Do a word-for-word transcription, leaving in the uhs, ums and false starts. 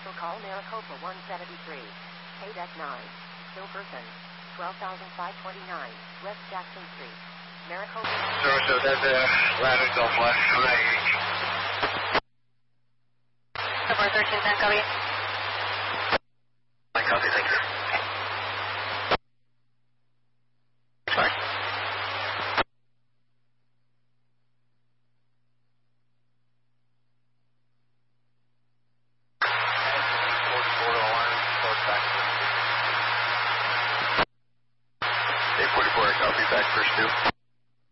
Also call Maricopa one seventy-three. K deck nine. Still person. twelve thousand five hundred twenty-nine. West Jackson Street. Maricopa. Sure, so that's uh, ladder Northwest. I'm at eight. Support thirteen ten, copy.